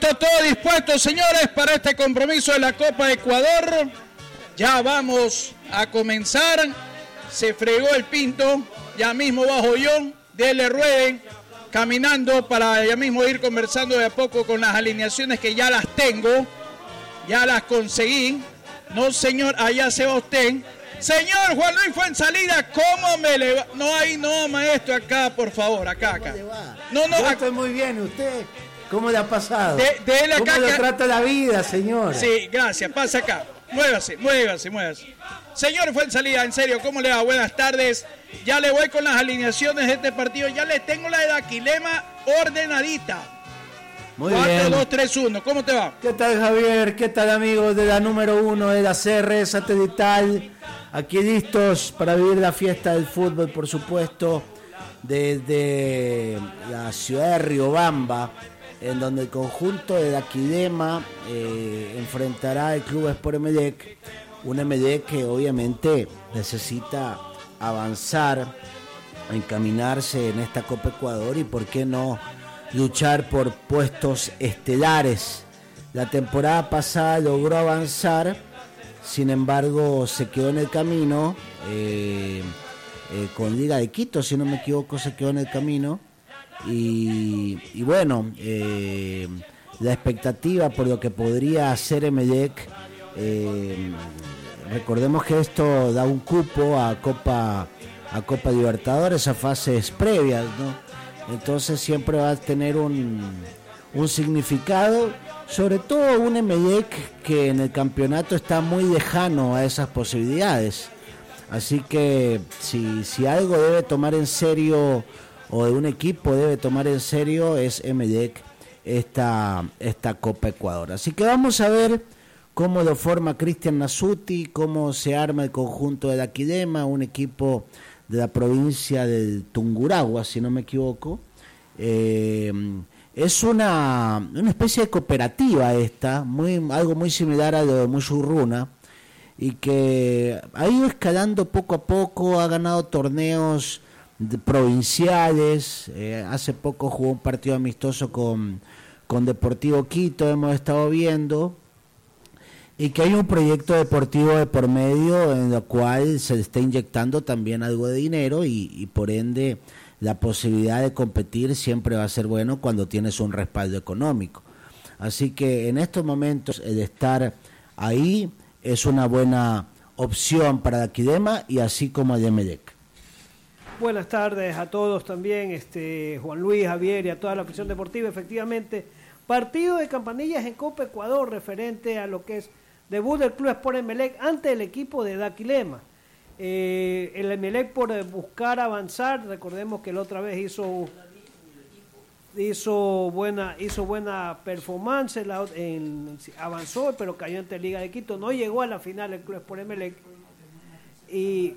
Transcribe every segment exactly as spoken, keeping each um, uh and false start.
Listo, todo dispuesto, señores, para este compromiso de la Copa Ecuador. Ya vamos a comenzar. Se fregó el pinto. Ya mismo bajo yo. Dele rueden. Caminando para ya mismo ir conversando de a poco con las alineaciones que ya las tengo. Ya las conseguí. No, señor, allá se va usted. Señor Juan Luis Fuenzalida, ¿cómo me le va? No, ahí no, maestro, acá, por favor, acá, acá. No, no, yo estoy muy bien, ¿usted cómo le ha pasado? De, de la ¿Cómo acá, lo acá? trata la vida, señor? Sí, gracias, pasa acá. Muévase, muévase, muévase. Señor Fuenzalida, en serio, ¿cómo le va? Buenas tardes. Ya le voy con las alineaciones de este partido. Ya le tengo la de Daquilema ordenadita. Muy cuatro, bien. dos, tres, uno. ¿Cómo te va? ¿Qué tal, Javier? ¿Qué tal, amigos de la número uno de la C R Satelital? Aquí listos para vivir la fiesta del fútbol, por supuesto, desde la ciudad de Riobamba, en donde el conjunto de Daquilema eh, enfrentará al Club Sport Emelec, un Emelec que obviamente necesita avanzar, encaminarse en esta Copa Ecuador y por qué no luchar por puestos estelares. La temporada pasada logró avanzar, sin embargo se quedó en el camino, eh, eh, con Liga de Quito, si no me equivoco, se quedó en el camino. Y, y bueno, eh, la expectativa por lo que podría hacer Emelec, eh, recordemos que esto da un cupo a Copa a Copa Libertadores, a fases previas, ¿no? Entonces siempre va a tener un, un significado, sobre todo un Emelec que en el campeonato está muy lejano a esas posibilidades. Así que si, si algo debe tomar en serio, o de un equipo debe tomar en serio, es Emelec esta, esta Copa Ecuador. Así que vamos a ver cómo lo forma Cristian Nasuti, cómo se arma el conjunto de Daquilema, un equipo de la provincia del Tungurahua, si no me equivoco. Eh, es una, una especie de cooperativa esta, muy, algo muy similar a lo de Musurruna, y que ha ido escalando poco a poco, ha ganado torneos de provinciales, eh, hace poco jugó un partido amistoso con, con Deportivo Quito, hemos estado viendo, y que hay un proyecto deportivo de por medio en el cual se le está inyectando también algo de dinero y, y por ende la posibilidad de competir siempre va a ser bueno cuando tienes un respaldo económico. Así que en estos momentos el estar ahí es una buena opción para Daquilema y así como el Emelec. Buenas tardes a todos también, este Juan Luis, Javier y a toda la afición deportiva. Efectivamente, partido de Campanillas en Copa Ecuador referente a lo que es debut del Club Sport Emelec ante el equipo de Daquilema. Eh, el Emelec por buscar avanzar, recordemos que la otra vez hizo hizo buena hizo buena performance, la, en, avanzó pero cayó ante Liga de Quito, no llegó a la final el Club Sport Emelec y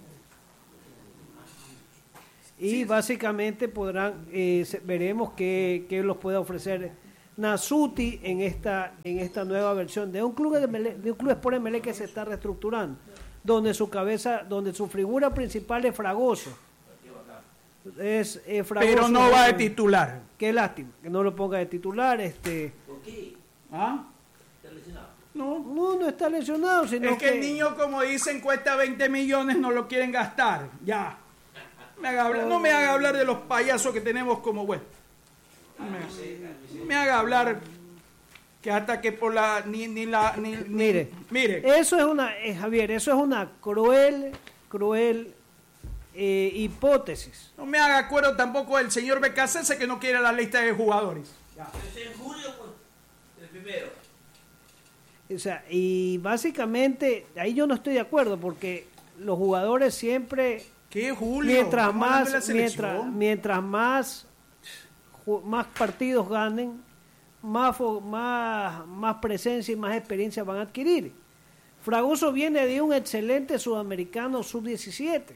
y básicamente podrán eh, veremos qué, qué los puede ofrecer Nasuti en esta en esta nueva versión de un club de, de un club Sport Emelec que se está reestructurando, donde su cabeza, donde su figura principal es Fragoso. Es eh, Fragoso, pero no va de titular. Qué lástima que no lo ponga de titular, este. ¿Por qué? ¿Ah? ¿Está lesionado? No, no, no está lesionado, sino es que, que el niño, como dicen, cuesta veinte millones, no lo quieren gastar. Ya. Me haga hablar, no me haga hablar de los payasos que tenemos como bueno. Me, me haga hablar que hasta que por la ni, ni la ni, ni, mire, mire. Eso es una eh, Javier, eso es una cruel, cruel eh, hipótesis. No me haga acuerdo tampoco el señor Becasese que no quiere la lista de jugadores. Ya. Es en julio, pues, el primero. O sea, y básicamente ahí yo no estoy de acuerdo porque los jugadores siempre ¿Qué Julio? mientras más la mientras mientras más más partidos ganen, más más más presencia y más experiencia van a adquirir. Fragoso viene de un excelente sudamericano sub diecisiete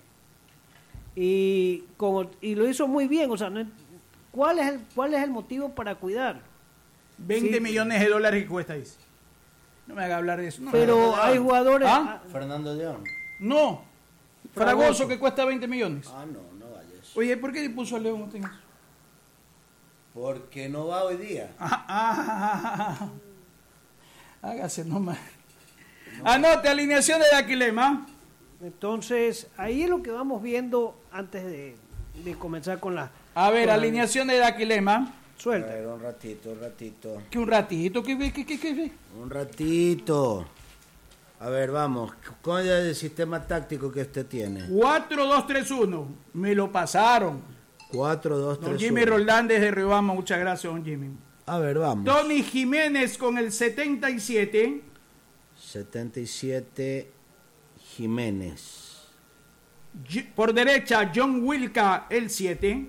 y como y lo hizo muy bien, o sea, no, ¿cuál es el cuál es el motivo para cuidarlo? veinte Sí. millones de dólares que cuesta, dice. No me haga hablar de eso. No, Pero hay jugadores ¿Ah? Fernando León. No. Fragoso, Fragoso que cuesta veinte millones. Ah, no, no vale eso. Oye, ¿por qué le puso a León usted eso? Porque no va hoy día. Ah, ah, ah, ah. Hágase nomás. No. Anote alineación de Daquilema. Entonces, ahí es lo que vamos viendo antes de, de comenzar con la... A ver, con alineación la... de Daquilema. Suelta. A ver, un ratito, un ratito. ¿Qué un ratito? ¿Qué ve? ¿Qué, qué, qué ve? Un ratito. A ver, vamos. ¿Cuál es el sistema táctico que usted tiene? cuatro dos tres uno. Me lo pasaron. cuatro dos tres uno. Don Jimmy Roldán desde Riobamba. Muchas gracias, don Jimmy. A ver, vamos. Tony Jiménez con el setenta y siete. setenta y siete Jiménez. Por derecha, John Wilca, el siete.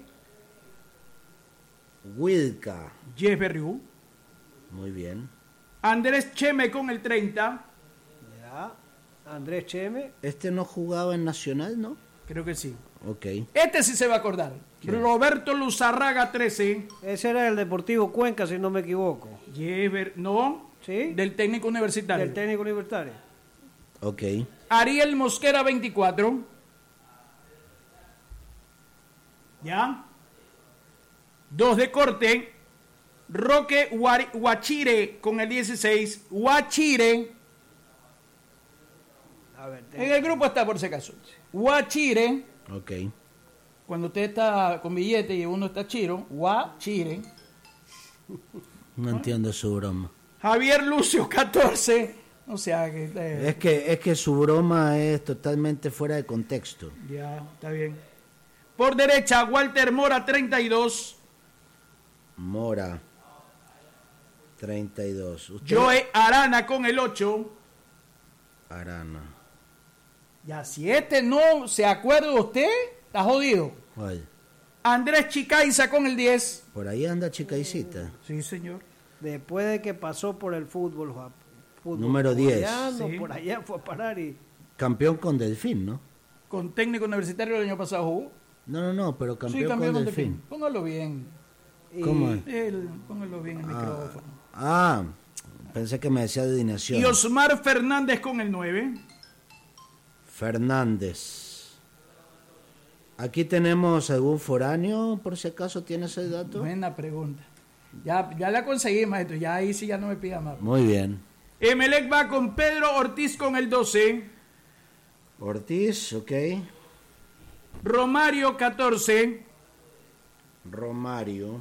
Wilca. Jeff Berriu. Muy bien. Andrés Cheme con el treinta. Ya. Andrés Cheme. Este no jugaba en Nacional, ¿no? Creo que sí. Ok. Este sí se va a acordar. ¿Quién? Roberto Luzarraga, trece. Ese era el Deportivo Cuenca, si no me equivoco. Jeff Ber... No. ¿Sí? Del técnico universitario. Del técnico universitario. Ok. Ariel Mosquera, veinticuatro. ¿Ya? Dos de corte. Roque Guachire con el dieciséis. Guachire. A ver, En el grupo está, por si acaso. Guachire. Ok. Cuando usted está con billete y uno está chiro. Guachire. No entiendo su broma. Javier Lucio, catorce. O sea que... Eh, Es que es que su broma es totalmente fuera de contexto. ya, está bien. Por derecha, Walter Mora, treinta y dos. Mora, treinta y dos. ¿Usted? Joe Arana con el ocho. Arana. Ya, si este no se acuerda usted, está jodido. ¿Cuál? Andrés Chicaiza con el diez. Por ahí anda Chicaicita. Sí, señor. Después de que pasó por el fútbol, Juan, fútbol Número diez. coreano, Sí. por allá fue a parar y... Campeón con Delfín, ¿no? Con técnico universitario el año pasado jugó. No, no, no, pero campeón, Sí, campeón con con Delfín. Delfín. Póngalo bien. y- ¿Cómo es? El, póngalo bien el Ah, micrófono. ah, pensé que me decía de alineación. Y Osmar Fernández con el nueve. Fernández. Aquí tenemos algún foráneo, por si acaso tienes el dato. Buena pregunta. Ya, ya la conseguí, maestro. Ya ahí sí ya no me pida más. Muy bien. Emelec va con Pedro Ortiz con el doce. Ortiz, ok. Romario, catorce. Romario.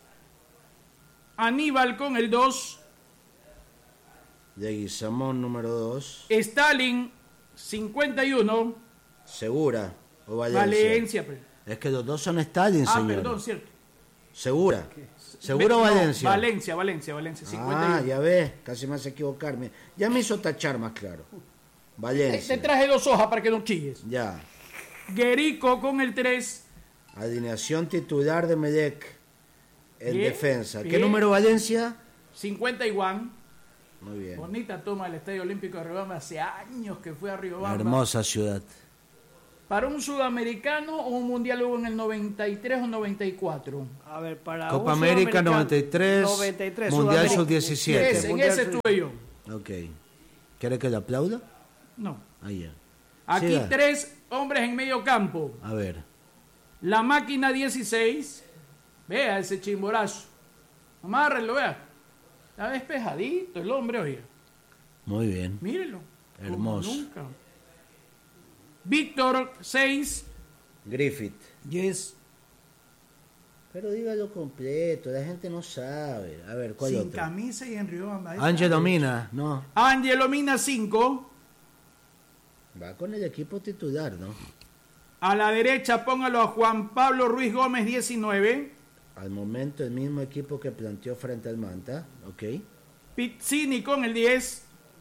Aníbal con el dos. Leguizamón, número dos. Stalin, cincuenta y uno. Segura o Valencia. Valencia. pues. Es que los dos son Stalin, Ah, señor. perdón, cierto. Segura. Segura o No, Valencia. Valencia, Valencia, Valencia, cincuenta y uno. Ah, ya ves, casi me hace equivocarme. Ya me hizo tachar más claro. Te, Valencia. te traje dos hojas para que no chilles. Ya. Guerico con el tres. Alineación titular de Melec en Bien, defensa. ¿Qué bien. número Valencia? cincuenta y uno. Muy bien. Bonita toma del Estadio Olímpico de Riobamba. Hace años que fue a Riobamba. Hermosa ciudad. ¿Para un sudamericano o un mundial hubo en el noventa y tres o noventa y cuatro? A ver, para Copa un América sudamericano, noventa y tres, noventa y tres, Mundial Sudamérica. sub diecisiete. Ese, en Mundial ese sub- estuve yo. Ok. ¿Quiere que le aplauda? No. Ahí ya. Aquí Siga. tres hombres en medio campo. A ver. La máquina dieciséis. Vea ese chimborazo. Amárrenlo, vea. Está despejadito el hombre, oiga. Muy bien. Mírenlo. como Hermoso. nunca. Víctor, seis. Griffith. Yes. Pero dígalo completo, la gente no sabe. A ver, ¿cuál Sin otro? camisa y en Riobamba. Ángelo Mina, no. Ángelo Mina, cinco. Va con el equipo titular, ¿no? A la derecha póngalo a Juan Pablo Ruiz Gómez, diecinueve. Al momento el mismo equipo que planteó frente al Manta, ok. Pizzini con el diez.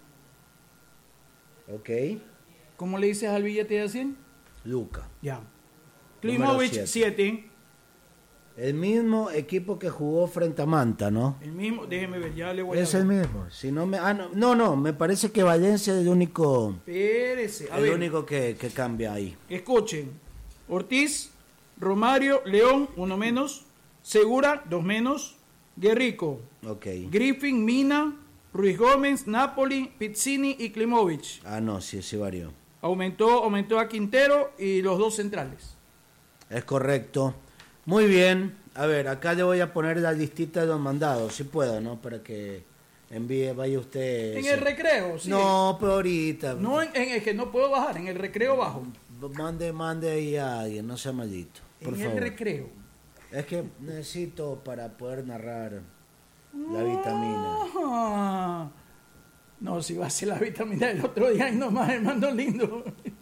Ok. ¿Cómo le dices al billete de cien? Luca. Ya. Número Klimovic, siete. siete. El mismo equipo que jugó frente a Manta, ¿no? El mismo, déjeme ver, ya le voy a Es ver. el mismo. Si no, me, ah, no, no, no, me parece que Valencia es el único, Espérese. A el ver, único que, que cambia ahí. escuchen. Ortiz, Romario, León, uno menos. Segura, dos menos. Guerrico, Ok. Griffin, Mina, Ruiz Gómez, Napoli, Pizzini y Klimovic. Ah, no, sí, sí varió. Aumentó, aumentó a Quintero y los dos centrales. Es correcto. Muy bien. A ver, acá le voy a poner la listita de los mandados, si puedo, ¿no? Para que envíe, vaya usted. En sí. el recreo, sí. No, pero ahorita. No, en, en- es que no puedo bajar, en el recreo bajo. Mande, mande ahí a alguien, no sea maldito. Por en favor. el recreo. Es que necesito para poder narrar la vitamina. Ah. No, si va a ser la vitamina del otro día y nomás, hermano lindo.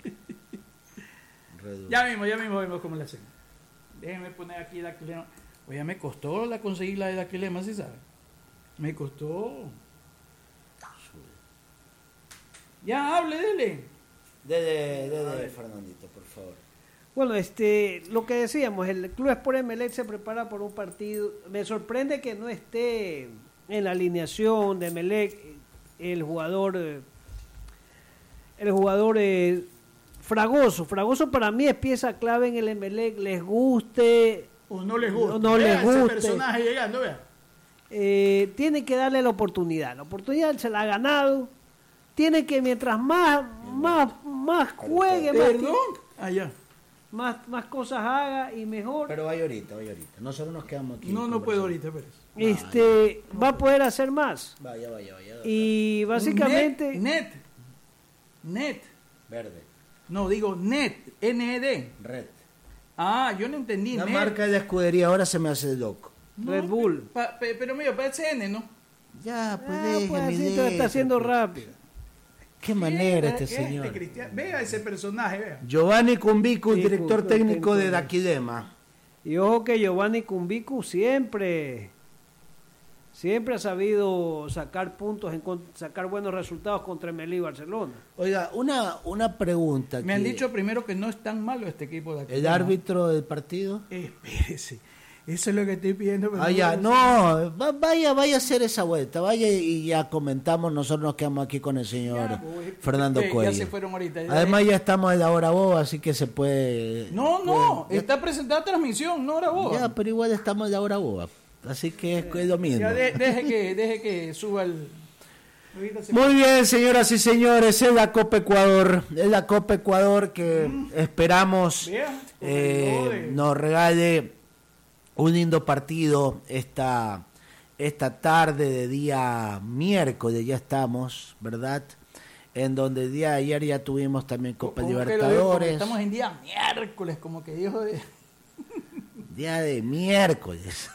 Redu- Ya mismo, ya mismo vemos cómo la hacemos. Déjenme poner aquí el aquilema. Oye, me costó la conseguir la del aquilema, ¿sí sabe? Me costó. Ya, hable, dele. Dele, dele, Fernandito, por favor. Bueno, este, lo que decíamos, el Club Sport Emelec se prepara por un partido. Me sorprende que no esté en la alineación de Emelec el jugador, eh, el jugador eh, Fragoso. Fragoso para mí es pieza clave en el Emelec, les guste O no les gusta. o no les Vea ese guste. personaje llegando, vea. Eh, tiene que darle la oportunidad. La oportunidad se la ha ganado. Tiene que mientras más, más, más juegue, más, Perdón. Allá. más, más cosas haga y mejor. Pero vaya ahorita, vaya ahorita. Nosotros nos quedamos aquí. No, no puedo conversando. ahorita, pero. este va a poder hacer más. Vaya, vaya, vaya. Y básicamente Net. Net. Net. Verde, No, digo net. N E D. red. Ah, yo no entendí. La net. marca de la escudería ahora se me hace loco. No, Red Bull. pa- pe- pero mira, parece N, ¿no? Ya, pues Ah, pues déjeme, así te lo déjeme, está haciendo pues. rápido. Qué manera ¿Qué- este qué es señor. Cristian? Vea ese personaje, vea. Giovanni Cumbicu, Sí, director Cumbicu, técnico de técnico. Daquilema. Y ojo que Giovanni Cumbicu siempre siempre ha sabido sacar puntos, en con- sacar buenos resultados contra Emelec y Barcelona. Oiga, una, una pregunta. Me han aquí. dicho primero que no es tan malo este equipo de aquí. ¿El árbitro del partido? Espérese. Eso es lo que estoy pidiendo. pero Ah, no ya, lo no, va- vaya, vaya a hacer esa vuelta, vaya y ya comentamos, nosotros nos quedamos aquí con el señor Ya, pues, Fernando eh, ya Cuello. se fueron ahorita, ya- Además ya estamos en la hora boba, así que se puede... No, no, puede- está presentada transmisión, no era vos. Ya, pero igual estamos en la hora boba, así que es, es lo mismo. Ya de- deje que deje que suba el. Ahorita se- Muy bien, señoras y señores, es la Copa Ecuador, es la Copa Ecuador que esperamos Vea, con el eh, logo de- nos regale un lindo partido esta, esta tarde de día miércoles, ya estamos, ¿verdad? En donde el día de ayer ya tuvimos también Copa ¿Cómo que lo digo? Porque Libertadores, Estamos en día miércoles, como que dijo de. día de miércoles.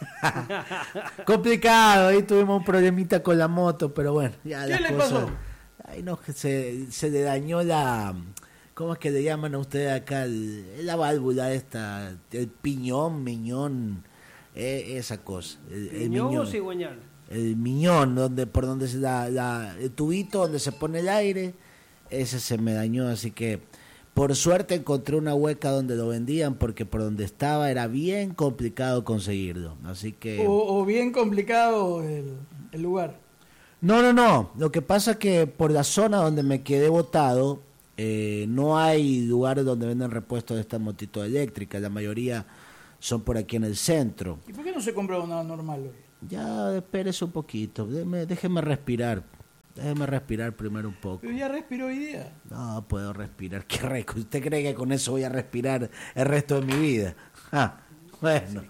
Complicado, ahí tuvimos un problemita con la moto, pero bueno, ya ¿Qué las le cosas- pasó? Ay, no, que se, se le dañó la... ¿Cómo es que le llaman a ustedes acá? El- la válvula esta, el piñón, miñón, eh, esa cosa. El, el ¿Piñón o miñón. cigüeñal? El miñón, donde, por donde se la, la, el tubito donde se pone el aire, ese se me dañó, así que por suerte encontré una hueca donde lo vendían, porque por donde estaba era bien complicado conseguirlo, así que... O, o bien complicado el, el lugar. No, no, no. Lo que pasa es que por la zona donde me quedé botado, eh, no hay lugares donde venden repuestos de estas motitos eléctricas. La mayoría son por aquí en el centro. ¿Y por qué no se compró una normal hoy? Ya, espérese un poquito. Déjeme, déjeme respirar. Déjeme respirar primero un poco. Pero ya respiró hoy día. No puedo respirar. Qué rico. ¿Usted cree que con eso voy a respirar el resto de mi vida? Ah, bueno.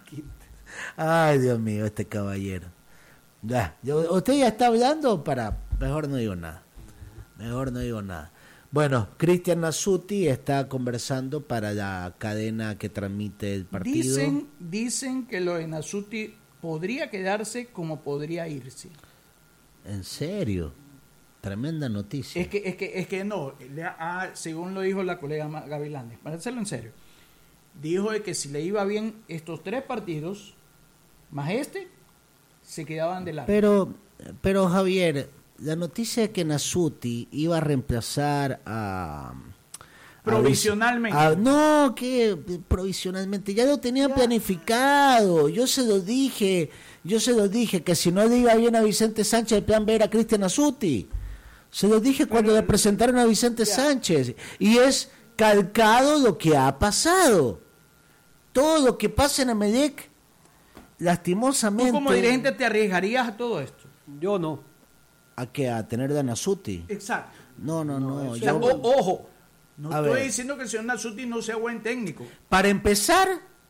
Ay, Dios mío, este caballero. Ya, yo- usted ya está hablando para... Mejor no digo nada. Mejor no digo nada. Bueno, Cristian Nasuti está conversando para la cadena que transmite el partido. Dicen, dicen que lo de Nasuti podría quedarse como podría irse. ¿En serio? Tremenda noticia. Es que, es que, es que no, le ha- ah, según lo dijo la colega Ma- Gavilanes, para hacerlo en serio, dijo de que si le iba bien estos tres partidos, más este, se quedaban de largo. Pero, pero Javier, la noticia es que Nasuti iba a reemplazar a... a Provisionalmente. a- no, que provisionalmente, ya lo tenían planificado. Yo se lo dije, yo se lo dije, que si no le iba bien a Vicente Sánchez, el plan B era Cristian Nasuti. Se lo dije cuando le presentaron a Vicente Sánchez. Y es calcado lo que ha pasado. Todo lo que pasa en Emelec, lastimosamente... ¿Tú como dirigente te arriesgarías a todo esto? Yo no. ¿A qué? ¿A tener de Nasuti? Exacto. No, no, no. O sea, yo- o- ojo, no A estoy ver. diciendo que el señor Nasuti no sea buen técnico. Para empezar,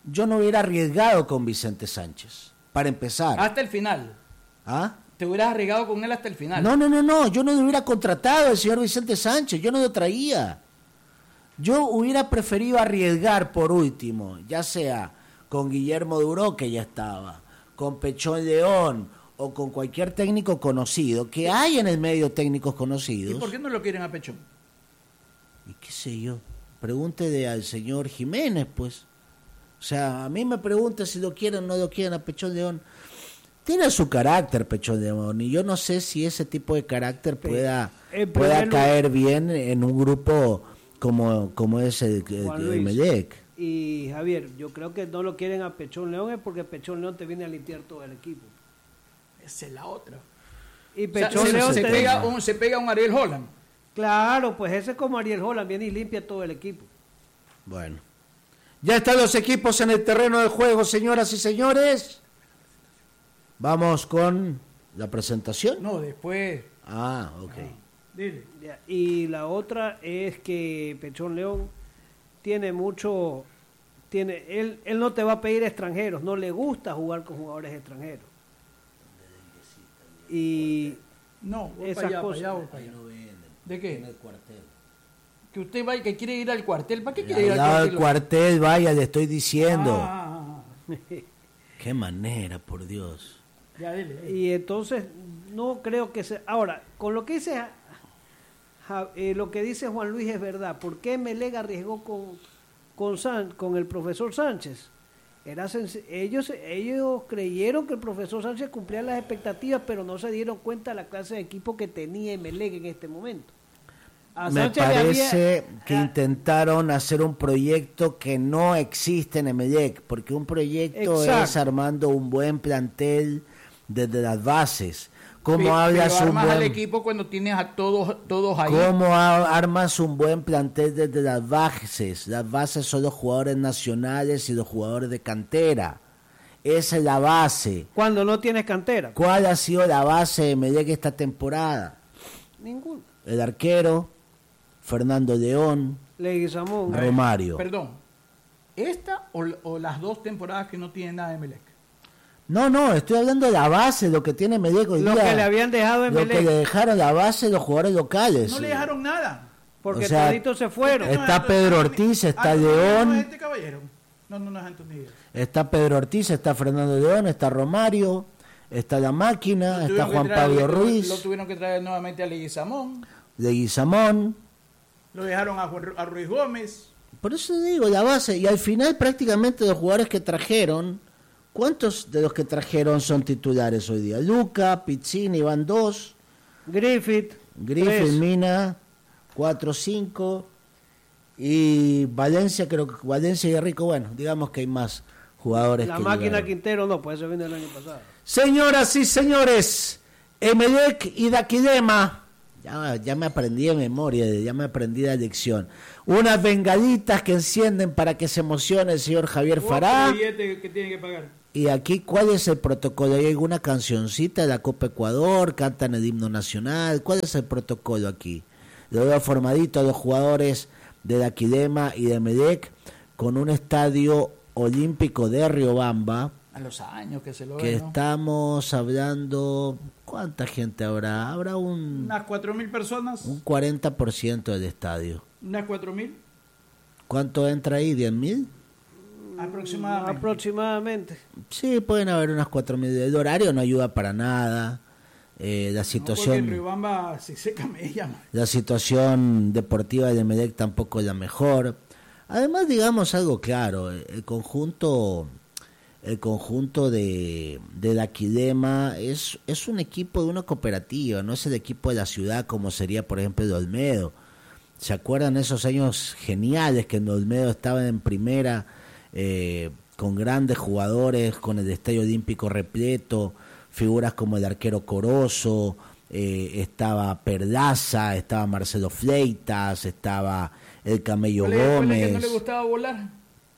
yo no hubiera arriesgado con Vicente Sánchez, para empezar. Hasta el final. ¿Ah? Te hubieras arriesgado con él hasta el final. No, no, no, no, yo no hubiera contratado al señor Vicente Sánchez, yo no lo traía. Yo hubiera preferido arriesgar por último, ya sea con Guillermo Duró, que ya estaba, con Pechón León o con cualquier técnico conocido, que hay en el medio técnicos conocidos. ¿Y por qué no lo quieren a Pechón? Y qué sé yo, pregúntele al señor Jiménez, pues. O sea, a mí me pregunta si lo quieren o no lo quieren a Pechón León. Tiene su carácter Pechón León, y yo no sé si ese tipo de carácter pueda, pueda caer bien en un grupo como, como es el, el, el Emelec. Y Javier, yo creo que no lo quieren a Pechón León es porque Pechón León te viene a limpiar todo el equipo. Esa es la otra. Y O sea, Pechón se, León se te pega dice- un, se pega un Ariel Holland. Claro, pues ese es como Ariel Holland, viene y limpia todo el equipo. Bueno. Ya están los equipos en el terreno de juego, señoras y señores. Vamos con la presentación. No, después. Ah, ok. Dile. Ya, y la otra es que Pechón León tiene mucho, tiene, él, él no te va a pedir extranjeros, no le gusta jugar con jugadores extranjeros. Y No, voy Esas para allá, cosas. para allá, voy para allá. ¿De qué? el cuartel. Que usted va y que quiere ir al cuartel. ¿Para qué quiere ir Al al lado cuartel? del cuartel, vaya, le estoy diciendo. Ah, ah, ah. Qué manera, por Dios. Ya, dile. dile. Y entonces no creo que se... Ahora, con lo que dice Ja- eh, lo que dice Juan Luis es verdad. ¿Por qué Emelec arriesgó con, con, San- con el profesor Sánchez? Era senc- ellos, ellos creyeron que el profesor Sánchez cumplía las expectativas, pero no se dieron cuenta de la clase de equipo que tenía Emelec en este momento. A Me Sánchez le parece había- que a- intentaron hacer un proyecto que no existe en Emelec, porque un proyecto Exacto. es armando un buen plantel desde las bases. ¿Cómo Pero hablas un armas al buen, equipo cuando tienes a todos, todos ahí. cómo a- armas un buen plantel desde las bases? Las bases son los jugadores nacionales y los jugadores de cantera. Esa es la base. Cuando no tienes cantera. ¿Cuál ha sido la base de Emelec esta temporada? Ninguno. El arquero, Fernando León, Leguizamón. Romario. Perdón. ¿Esta o, o las dos temporadas que no tienen nada de Emelec? No, no, estoy hablando de la base, lo que tiene Emelec hoy Lo día. que le habían dejado en Lo que le Emelec. dejaron la base los jugadores locales. No le dejaron nada. Porque O sea, toditos se fueron. Está Anthony- Pedro Ortiz, está Anthony León. No es este caballero. No, no, no es Anthony Díaz. Está Pedro Ortiz, está Fernando León, está Romario, está La Máquina, Lo está tuvieron que Juan traer- Pablo lo- Ruiz, Lo tuvieron que traer nuevamente a Leguizamón. Leguizamón. Lo dejaron a, Juan- a Ruiz Gómez. Por eso digo, la base. Y al final prácticamente los jugadores que trajeron, ¿cuántos de los que trajeron son titulares hoy día? Luca, Pizzini, van dos. Griffith. Griffith, tres. Mina, cuatro cinco. Y Valencia, creo que Valencia y Rico, bueno, digamos que hay más jugadores La que máquina llegaron. Quintero no, pues eso viene el año pasado. Señoras y señores, Emelec y Daquilema, ya, ya me aprendí de memoria, ya me aprendí la lección. Unas bengalitas que encienden para que se emocione el señor Javier Fará. billete que tiene que pagar. Y aquí, ¿cuál es el protocolo? ¿Hay alguna cancioncita de la Copa Ecuador? ¿Cantan el himno nacional? ¿Cuál es el protocolo aquí? Lo veo formadito a los jugadores de Daquilema y de Emelec con un estadio olímpico de Riobamba, A los años que se lo que ve, ¿no? estamos hablando, ¿cuánta gente habrá? Habrá un, Unas cuatro mil personas. un cuarenta por ciento del estadio. Unas cuatro mil ¿Cuánto entra ahí? ¿diez mil? aproximadamente. Aproximadamente. Sí, pueden haber unas cuatro mil. El horario no ayuda para nada. Eh, la No, porque en situación Riobamba se seca mella. la situación deportiva de Emelec tampoco es la mejor. Además, digamos algo claro, el conjunto el conjunto de, de Daquilema es, es un equipo de una cooperativa, no es el equipo de la ciudad como sería, por ejemplo, el Olmedo. ¿Se acuerdan esos años geniales que en Olmedo estaban en primera, eh, con grandes jugadores, con el Estadio Olímpico repleto, figuras como el arquero Corozo, eh, estaba Perlaza, estaba Marcelo Fleitas, estaba el Camello ¿Cuál es- cuál es Gómez, que no le gustaba volar?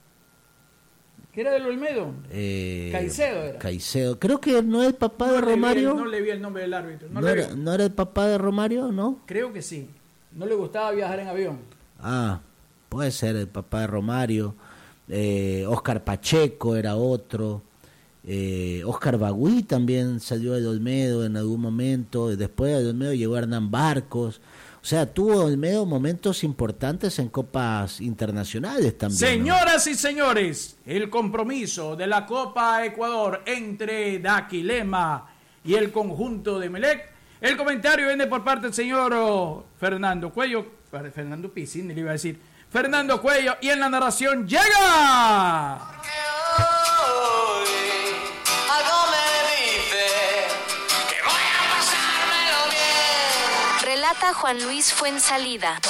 ¿Que era del Olmedo? eh, Caicedo era. Caicedo. Creo que no es el papá No de le vi el- Romario. no le vi el nombre del árbitro. No, ¿No le era, vi. ¿No era el papá de Romario, no? Creo que sí. No le gustaba viajar en avión. Ah, puede ser el papá de Romario. eh, Oscar Pacheco era otro, eh, Oscar Bagüí también salió de Olmedo en algún momento, después de Olmedo llegó Hernán Barcos. O sea, tuvo Olmedo momentos importantes en copas internacionales también. Señoras ¿no? y señores, el compromiso de la Copa Ecuador entre Daquilema y el conjunto de Emelec. El comentario viene por parte del señor oh, Fernando Cuello, Fernando Piscini le iba a decir, Fernando Cuello, y en la narración llega... Relata Juan Luis Fuensalida.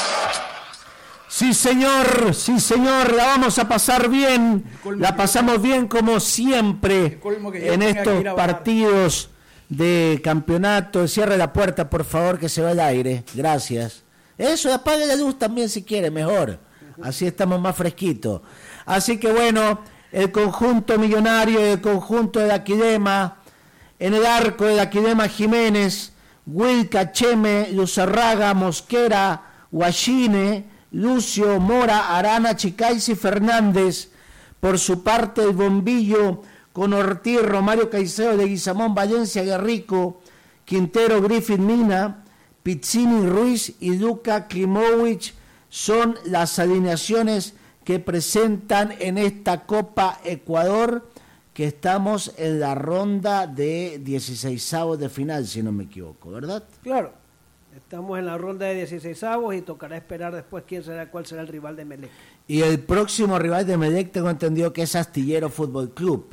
Sí, señor, sí, señor, la vamos a pasar bien, la pasamos bien como siempre en estos partidos de campeonato. Cierre la puerta, por favor, que se va el aire, gracias. Eso, apague la luz también si quiere, mejor, así estamos más fresquitos. Así que bueno, el conjunto millonario y el conjunto de Daquilema, en el arco de Daquilema Jiménez, Wilca, Cheme, Luzarraga, Mosquera, Guachine, Lucio, Mora, Arana, Chicais y Fernández. Por su parte, el bombillo con Ortiz, Romario Caicedo, de Guizamón, Valencia, Guerrico, Quintero, Griffith, Mina, Pizzini, Ruiz y Luka Klimovic son las alineaciones que presentan en esta Copa Ecuador, que estamos en la ronda de dieciseisavos de final, si no me equivoco, ¿verdad? Claro, estamos en la ronda de dieciseisavos y tocará esperar después quién será, cuál será el rival de Emelec. Y el próximo rival de Emelec tengo entendido que es Astillero Fútbol Club.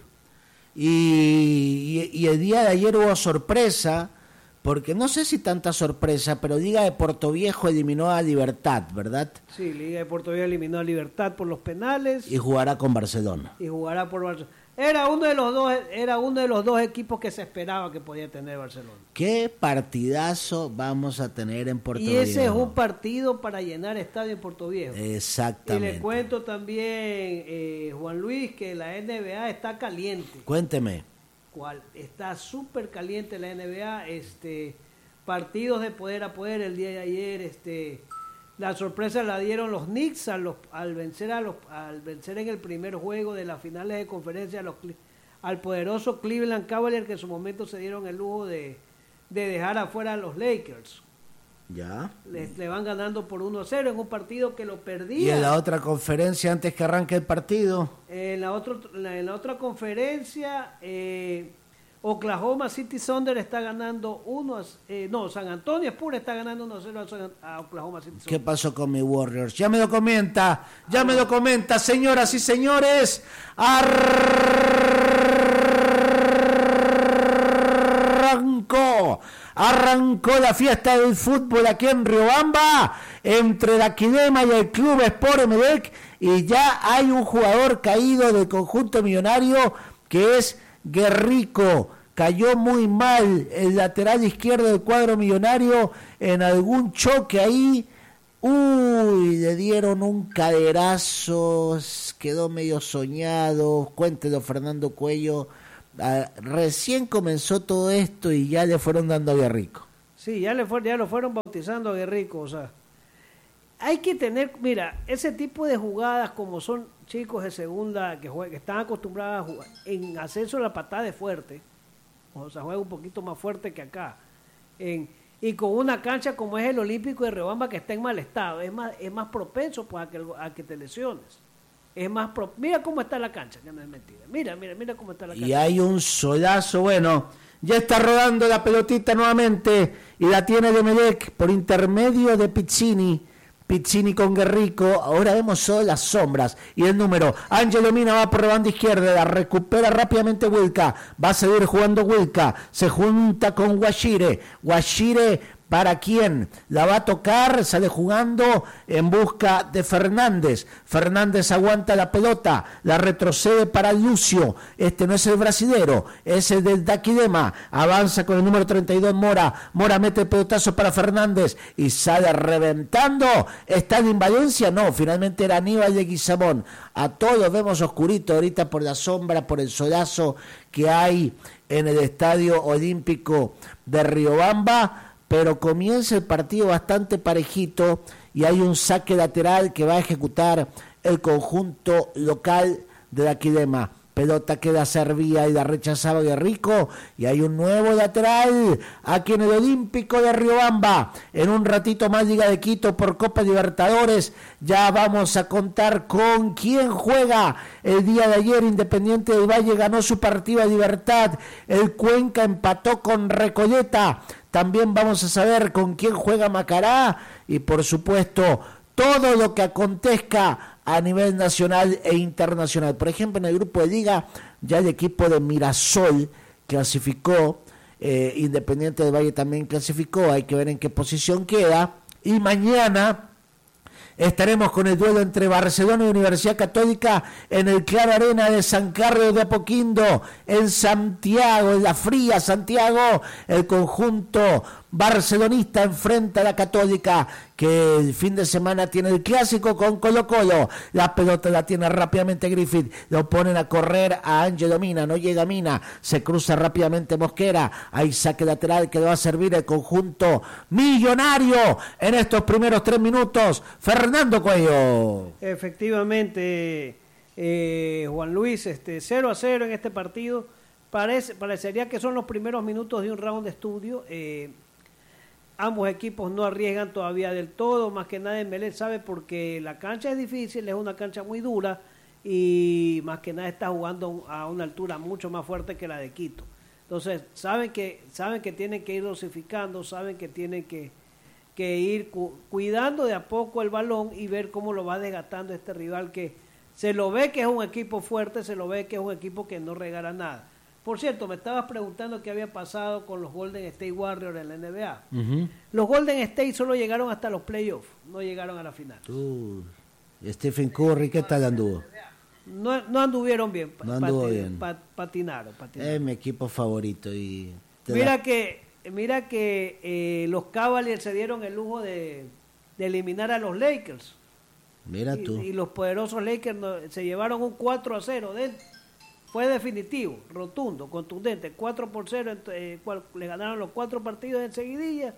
Y, y, y el día de ayer hubo sorpresa, porque no sé si tanta sorpresa, pero Liga de Portoviejo eliminó a Libertad, ¿verdad? Sí, Liga de Portoviejo eliminó a Libertad por los penales. Y jugará con Barcelona. Y jugará por Barcelona. Era uno de los dos, era uno de los dos equipos que se esperaba que podía tener Barcelona. Qué partidazo vamos a tener en Portoviejo. Y ese es un partido para llenar estadio en Portoviejo. Exactamente. Y le cuento también, eh, Juan Luis, que la N B A está caliente. Cuénteme. ¿Cuál? Está súper caliente la N B A, este, partidos de poder a poder el día de ayer, este... La sorpresa la dieron los Knicks al, los, al vencer a los, al vencer en el primer juego de las finales de conferencia a los, al poderoso Cleveland Cavaliers, que en su momento se dieron el lujo de, de dejar afuera a los Lakers. Ya. Le, le van ganando por uno a cero en un partido que lo perdía. Y en la otra conferencia, antes que arranque el partido. En la, otro, en la otra conferencia, eh, Oklahoma City Thunder está ganando uno, eh, no, San Antonio Spurs está ganando uno a cero a Oklahoma City Thunder. ¿Qué pasó con mi Warriors? Ya me lo comenta, ya ah, me lo comenta, señoras y señores. Arrancó, arrancó la fiesta del fútbol aquí en Riobamba, entre Daquilema y el Club Sport Emelec, y ya hay un jugador caído del conjunto millonario que es Guerrico. Cayó muy mal el lateral izquierdo del cuadro millonario en algún choque ahí. Uy, le dieron un caderazo, quedó medio soñado. Cuéntelo, Fernando Cuello. Ah, recién comenzó todo esto y ya le fueron dando a Guerrico. Sí, ya, le fue, ya lo fueron bautizando a Guerrico. O sea, hay que tener, mira, ese tipo de jugadas como son chicos de segunda que, juegan, que están acostumbrados a jugar en ascenso, la patada de fuerte, o sea, juega un poquito más fuerte que acá, en, y con una cancha como es el Olímpico de Riobamba, que está en mal estado, es más, es más propenso pues, a, que, a que te lesiones. Es más pro, mira cómo está la cancha, que no es mentira. Mira, mira, mira cómo está la cancha. Y hay un solazo, bueno, ya está rodando la pelotita nuevamente y la tiene de Emelec por intermedio de Pizzini. Pizzini con Guerrico, ahora vemos solo las sombras y el número. Ángelo Mina va por la banda izquierda, la recupera rápidamente Wilca, va a seguir jugando Wilca, se junta con Guachire, Guachire ¿para quién? La va a tocar, sale jugando en busca de Fernández. Fernández aguanta la pelota, la retrocede para Lucio. Este no es el brasilero, es el del Daquilema. Avanza con el número treinta y dos Mora. Mora mete el pelotazo para Fernández y sale reventando. ¿Está en Valencia? No, finalmente era Aníbal de Guizamón. A todos vemos oscurito ahorita por la sombra, por el solazo que hay en el Estadio Olímpico de Riobamba. Pero comienza el partido bastante parejito y hay un saque lateral que va a ejecutar el conjunto local de la Quilema. Pelota queda servida y la rechazaba Guerrico, y hay un nuevo lateral aquí en el Olímpico de Riobamba. En un ratito más Liga de Quito por Copa Libertadores. Ya vamos a contar con quién juega. El día de ayer Independiente del Valle ganó su partido a Libertad. El Cuenca empató con Recoleta. También vamos a saber con quién juega Macará, y por supuesto todo lo que acontezca a nivel nacional e internacional. Por ejemplo, en el grupo de Liga ya el equipo de Mirasol clasificó, eh, Independiente del Valle también clasificó, hay que ver en qué posición queda, y mañana estaremos con el duelo entre Barcelona y Universidad Católica en el Claro Arena de San Carlos de Apoquindo, en Santiago, en la fría Santiago. El conjunto barcelonista enfrenta a la Católica, que el fin de semana tiene el clásico con Colo Colo. La pelota la tiene rápidamente Griffith, lo ponen a correr a Ángelo Mina, no llega Mina, se cruza rápidamente Mosquera, hay saque lateral que le va a servir el conjunto millonario en estos primeros tres minutos. Fernando Cuello. Efectivamente, eh, Juan Luis, este cero a cero en este partido. Parece, parecería que son los primeros minutos de un round de estudio. Eh, ambos equipos no arriesgan todavía del todo, más que nada Emelec sabe, porque la cancha es difícil, es una cancha muy dura, y más que nada está jugando a una altura mucho más fuerte que la de Quito. Entonces saben que saben que tienen que ir dosificando, saben que tienen que, que ir cu cuidando de a poco el balón y ver cómo lo va desgastando este rival, que se lo ve que es un equipo fuerte, se lo ve que es un equipo que no regala nada. Por cierto, me estabas preguntando qué había pasado con los Golden State Warriors en la N B A. Uh-huh. Los Golden State solo llegaron hasta los playoffs, no llegaron a la final. Uh, Stephen Curry, ¿qué tal anduvo? No, no anduvieron bien, no anduvo pati, bien. Pat, patinaron, patinaron. Es mi equipo favorito. Y mira da... que, mira que eh, los Cavaliers se dieron el lujo de, de eliminar a los Lakers. Mira y, tú. Y los poderosos Lakers no, se llevaron un cuatro a cero dentro. Fue definitivo, rotundo, contundente, cuatro por cero, eh, cual, le ganaron los cuatro partidos en seguidilla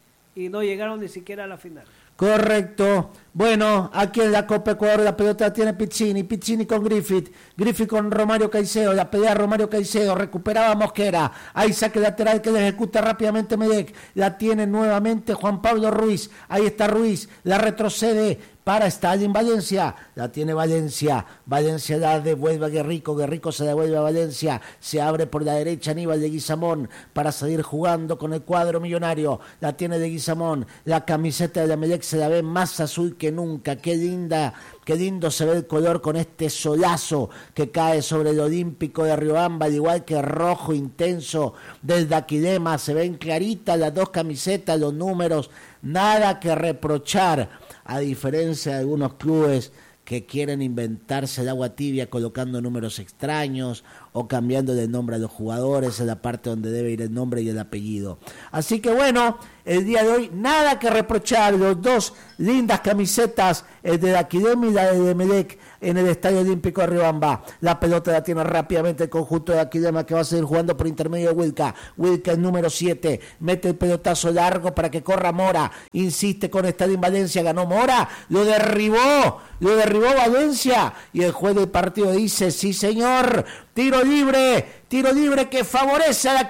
y no llegaron ni siquiera a la final. Correcto. Bueno, aquí en la Copa Ecuador la pelota tiene Piccini, Piccini con Griffith, Griffith con Romario Caicedo, la pelea Romario Caicedo, recuperaba Mosquera, hay saque lateral que le ejecuta rápidamente Medec, la tiene nuevamente Juan Pablo Ruiz, ahí está Ruiz, la retrocede para Stalin Valencia, la tiene Valencia, Valencia la devuelve a Guerrico, Guerrico se devuelve a Valencia, se abre por la derecha Aníbal de Guizamón para salir jugando con el cuadro millonario, la tiene de Guizamón, la camiseta de la Medec se la ve más azul que nunca, qué linda, qué lindo se ve el color con este solazo que cae sobre el Olímpico de Riobamba, al igual que el rojo intenso del Daquilema, se ven claritas las dos camisetas, los números, nada que reprochar, a diferencia de algunos clubes que quieren inventarse el agua tibia colocando números extraños o cambiando el nombre a los jugadores en la parte donde debe ir el nombre y el apellido. Así que bueno, el día de hoy nada que reprochar, los dos lindas camisetas, el de la Aquidem y la de Emelec en el Estadio Olímpico de Riobamba. La pelota la tiene rápidamente el conjunto de Aquidema, que va a seguir jugando por intermedio de Wilca. Wilca el número siete, mete el pelotazo largo para que corra Mora, insiste con Estadio Valencia, ganó Mora, lo derribó, lo derribó Valencia y el juez del partido dice, sí señor, tiro libre, tiro libre que favorece a la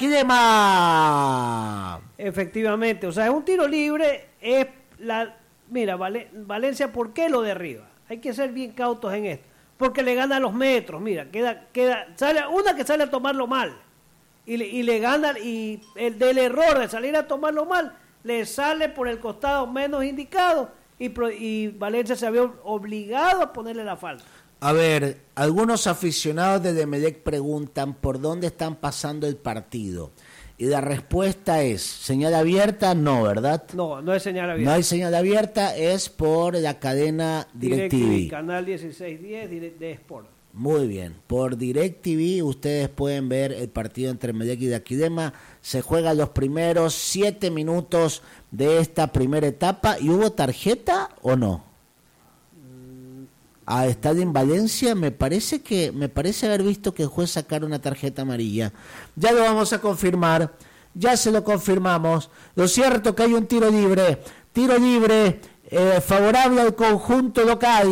Aquidema. Efectivamente, o sea, es un tiro libre, es la, mira, Val Valencia, ¿por qué lo derriba? Hay que ser bien cautos en esto, porque le gana los metros, mira, queda, queda, sale, una que sale a tomarlo mal, y le, y le gana, y el del error de salir a tomarlo mal, le sale por el costado menos indicado, y, y Valencia se había obligado a ponerle la falta. A ver, algunos aficionados de Emelec preguntan por dónde están pasando el partido. Y la respuesta es, señal abierta, no, ¿verdad? No, no es señal abierta. No hay señal abierta, es por la cadena DirecTV. Canal dieciséis diez de Sport. Muy bien, por DirecTV ustedes pueden ver el partido entre Emelec y Daquilema. Se juegan los primeros siete minutos de esta primera etapa. ¿Y hubo tarjeta o no? A Estadio en Valencia, me parece que me parece haber visto que el juez sacara una tarjeta amarilla. Ya lo vamos a confirmar, ya se lo confirmamos. Lo cierto que hay un tiro libre, tiro libre eh, favorable al conjunto local,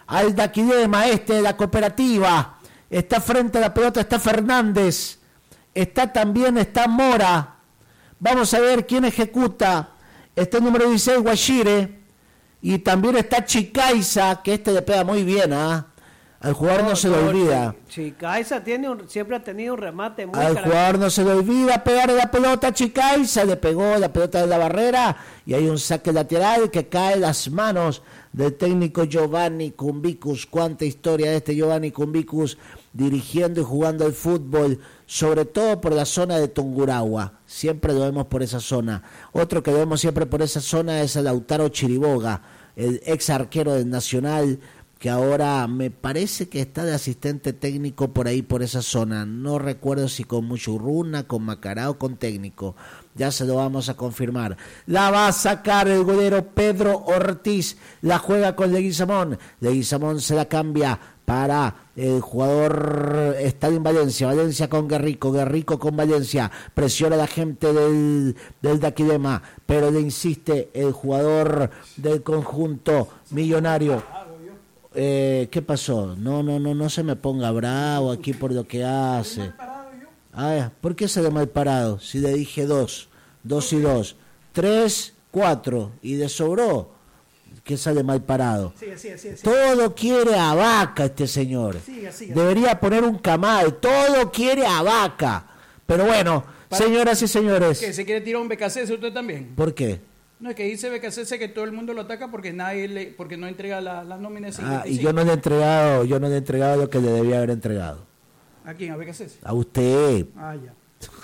al Daquilema, este de la cooperativa. Está frente a la pelota, está Fernández. Está también, está Mora. Vamos a ver quién ejecuta. Está el número dieciséis, Guashire. Y también está Chicaiza, que este le pega muy bien, ¿ah? ¿eh? Al jugador no, no se le olvida. Chicaiza tiene un, siempre ha tenido un remate muy Al jugador no se le olvida pegarle la pelota a Chicaiza. Le pegó la pelota de la barrera y hay un saque lateral que cae en las manos del técnico Giovanni Cumbicus. Cuánta historia de este Giovanni Cumbicus dirigiendo y jugando el fútbol, sobre todo por la zona de Tungurahua. Siempre lo vemos por esa zona. Otro que lo vemos siempre por esa zona es el Lautaro Chiriboga, el ex arquero del Nacional, que ahora me parece que está de asistente técnico por ahí, por esa zona. No recuerdo si con Muchurruna, con Macará o con técnico. Ya se lo vamos a confirmar. La va a sacar el golero Pedro Ortiz. La juega con Leguizamón. Leguizamón se la cambia para el jugador Estadio Valencia. Valencia con Guerrico. Guerrico con Valencia. Presiona a la gente del, del Daquilema, pero le insiste el jugador del conjunto millonario. Eh, ¿Qué pasó? No, no, no, no se me ponga bravo aquí por lo que hace. Ah, ¿por qué se de mal parado? Si le dije dos, dos y dos, tres, cuatro y de sobró, que sale mal parado. Sigue, sigue, sigue, sigue. Todo quiere a Vaca este señor. Sigue, sigue. Debería poner un camal. Todo quiere a Vaca. Pero bueno, para, señoras y señores. ¿Que se quiere tirar un B K C usted también? ¿Por qué? No, es que dice B K C que todo el mundo lo ataca porque nadie le, porque no entrega las la nóminas. Ah, y yo no le he entregado, yo no le he entregado lo que le debía haber entregado. ¿A quién? ¿A B K C? A usted. Ah, ya.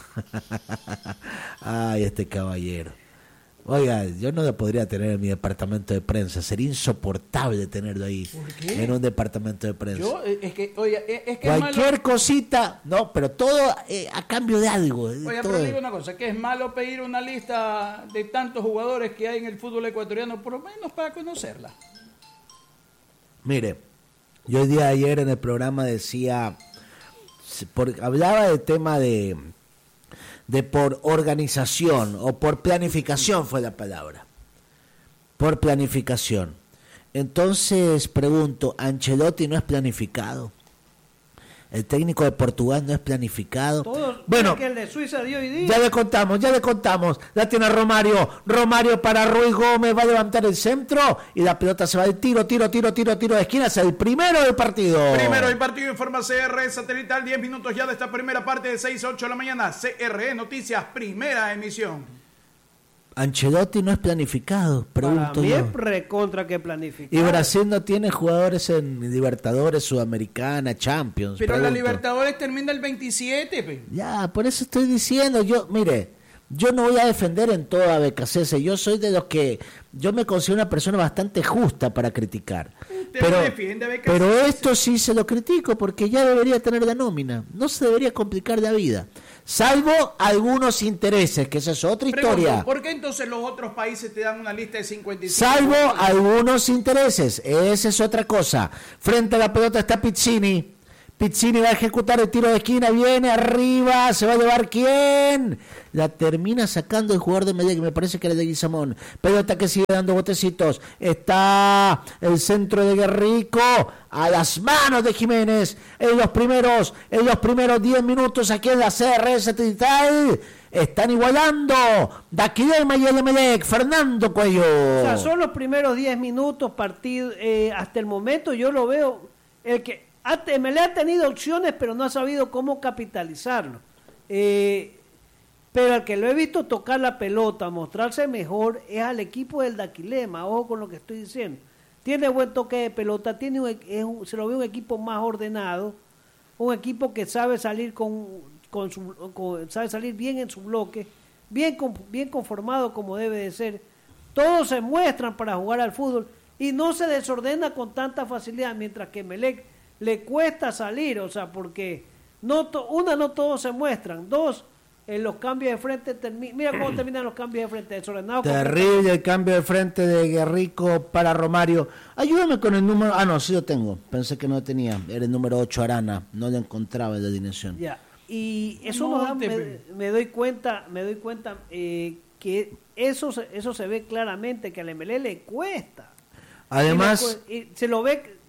Ay, este caballero. Oiga, yo no lo podría tener en mi departamento de prensa. Sería insoportable tenerlo ahí. ¿Por qué? En un departamento de prensa. Yo, es que, oiga, es que cualquier es malo... cosita, no, pero todo eh, a cambio de algo. Oiga, todo. pero digo una cosa, que es malo pedir una lista de tantos jugadores que hay en el fútbol ecuatoriano, por lo menos para conocerla. Mire, yo el día de ayer en el programa decía, por, hablaba del tema de... de por organización o por planificación fue la palabra, por planificación. Entonces pregunto, ¿Ancelotti no es planificado? ¿El técnico de Portugal no es planificado? Todos, bueno, que el de Suiza dio hoy día. Ya le contamos, ya le contamos. La tiene Romario, Romario para Ruiz Gómez, va a levantar el centro y la pelota se va de tiro, tiro, tiro, tiro, tiro de esquina, es el primero del partido. Primero del partido, informa C R E Satelital, diez minutos ya de esta primera parte de seis a ocho de la mañana. C R E Noticias, primera emisión. Ancelotti no es planificado, pregunto Para mí yo. es recontra que planificado. Y Brasil no tiene jugadores en Libertadores, Sudamericana, Champions. Pero pregunto. la Libertadores termina el veintisiete. Pe. Ya, por eso estoy diciendo, yo, mire, yo no voy a defender en todo a B K C S, yo soy de los que, yo me considero una persona bastante justa para criticar. Pero, defiende a B K C S. pero esto sí se lo critico porque ya debería tener la nómina, no se debería complicar la vida. Salvo algunos intereses, que esa es otra historia. Pregunto, ¿por qué entonces los otros países te dan una lista de cincuenta y cinco? Salvo algunos intereses, esa es otra cosa. Frente a la pelota está Pizzini. Pizzini va a ejecutar el tiro de esquina, viene arriba, se va a llevar ¿quién? La termina sacando el jugador de Medellín, me parece que era de Guizamón. Pelota que sigue dando botecitos. Está el centro de Guerrico a las manos de Jiménez. En los primeros, en los primeros diez minutos aquí en la C R E Satelital están igualando Daquilema y el Emelec. Fernando Cuello. O sea, son los primeros diez minutos partido, eh, hasta el momento yo lo veo, el que me le ha tenido opciones, pero no ha sabido cómo capitalizarlo. Eh, pero al que lo he visto tocar la pelota, mostrarse mejor, es al equipo del Daquilema. Ojo con lo que estoy diciendo. Tiene buen toque de pelota, tiene un, es un, se lo ve un equipo más ordenado, un equipo que sabe salir con, con su, con, sabe salir bien en su bloque, bien, bien conformado como debe de ser. Todos se muestran para jugar al fútbol y no se desordena con tanta facilidad, mientras que Melec le cuesta salir, o sea, porque no to, una, no todos se muestran, dos, en los cambios de frente, termi, mira cómo terminan los cambios de frente, desordenados. Terrible el cambio de frente de Guerrico para Romario. Ayúdame con el número, ah no, sí lo tengo, pensé que no lo tenía, era el número ocho Arana, no lo encontraba en la alineación. Ya, y eso no, no da, te... me, me doy cuenta, me doy cuenta eh, que eso, eso se ve claramente, que al M L E le cuesta. Además, Y le, y se lo ve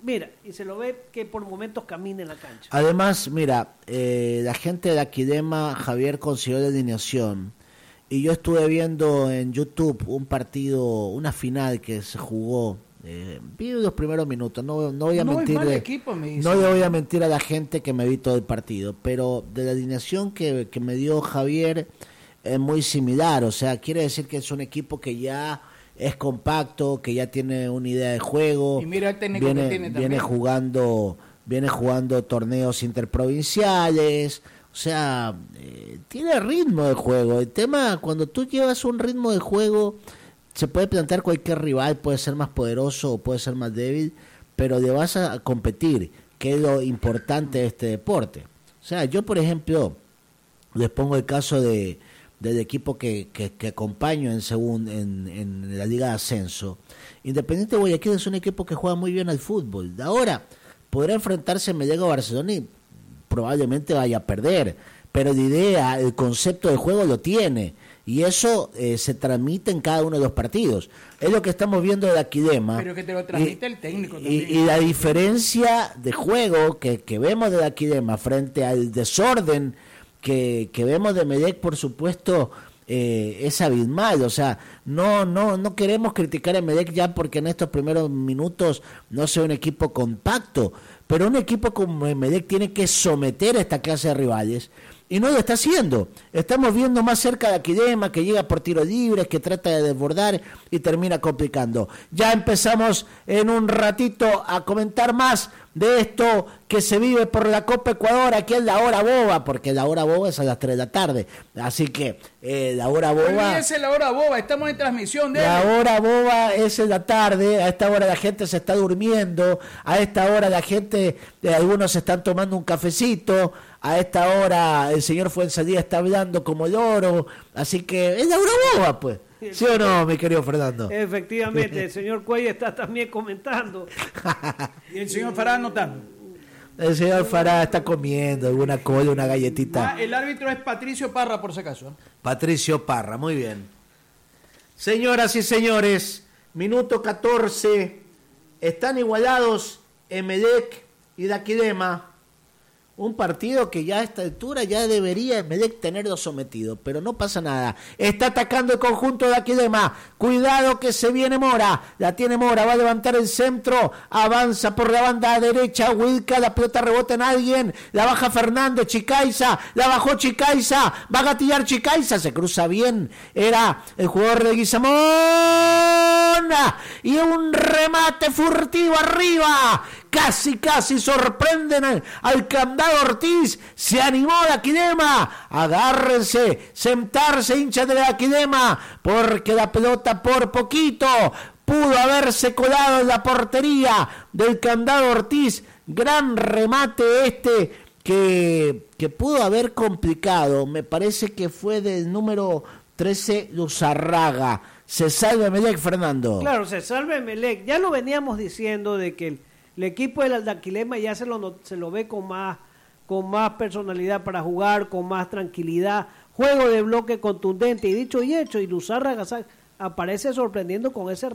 mira, y se lo ve que por momentos camina en la cancha. Además, mira, eh, la gente de Aquidema, Javier consiguió la alineación, y yo estuve viendo en YouTube un partido, una final que se jugó, eh, vi los primeros minutos, no, no voy a No es mentirle, mal equipo, me dice. no le voy a mentir a la gente que me vi todo el partido, pero de la alineación que, que me dio Javier es muy similar, o sea, quiere decir que es un equipo que ya es compacto, que ya tiene una idea de juego, Y mira el técnico viene, que tiene también. viene jugando, viene jugando torneos interprovinciales, o sea, eh, tiene ritmo de juego. El tema, cuando tú llevas un ritmo de juego, se puede plantear cualquier rival, puede ser más poderoso o puede ser más débil, pero le vas a competir, que es lo importante de este deporte. O sea, yo por ejemplo, les pongo el caso de del equipo que, que, que acompaño en, segun, en, en la Liga de Ascenso. Independiente de Guayaquil es un equipo que juega muy bien al fútbol. Ahora, podrá enfrentarse a Melec o Barcelona y probablemente vaya a perder, pero la idea, el concepto de juego lo tiene, y eso eh, se transmite en cada uno de los partidos. Es lo que estamos viendo de Aquidema. Pero que te lo transmite y, el técnico y, también. y la diferencia de juego que, que vemos de Aquidema frente al desorden que, que vemos de Melec, por supuesto, eh, es abismal. O sea, no no no queremos criticar a Melec ya porque en estos primeros minutos no sea un equipo compacto, pero un equipo como Melec tiene que someter a esta clase de rivales, y no lo está haciendo. Estamos viendo más cerca de Aquidema, que llega por tiros libres, que trata de desbordar y termina complicando. Ya empezamos en un ratito a comentar más de esto que se vive por la Copa Ecuador. Aquí es la hora boba, porque la hora boba es a las tres de la tarde. Así que eh, la hora boba... Olvídese la hora boba, estamos en transmisión de... La hora boba es en la tarde, a esta hora la gente se está durmiendo, a esta hora la gente, eh, algunos están tomando un cafecito, a esta hora el señor Fuenzalía está hablando como loro, así que es la hora boba, pues. ¿Sí o no, mi querido Fernando? Efectivamente, el señor Cuello está también comentando. Y el señor Farah no está. El señor Farah está comiendo alguna cola, una galletita. Ah, el árbitro es Patricio Parra, por si acaso. Patricio Parra, muy bien. Señoras y señores, minuto catorce, están igualados Emelec y Daquilema. Un partido que ya a esta altura ya debería Emelec tenerlo sometido, pero no pasa nada. Está atacando el conjunto de Aquidema. Cuidado que se viene Mora. La tiene Mora, va a levantar el centro. Avanza por la banda derecha. Wilca, la pelota rebota en alguien. La baja Fernando, Chicaiza. La bajó Chicaiza. Va a gatillar Chicaiza. Se cruza bien. Era el jugador de Guizamón. Y un remate furtivo arriba. Casi, casi sorprenden al, al candado Ortiz. Se animó la Aquidema. Agárrense, sentarse, hinchas de la Aquidema, porque la pelota por poquito pudo haberse colado en la portería del candado Ortiz. Gran remate este que, que pudo haber complicado. Me parece que fue del número trece, Luzarraga. Se salve Emelec, Fernando. Claro, se salve Emelec. Ya lo veníamos diciendo de que el, el equipo del Daquilema ya se lo, se lo ve con más, con más personalidad para jugar, con más tranquilidad, juego de bloque contundente, y dicho y hecho, y Luzarraga aparece sorprendiendo con ese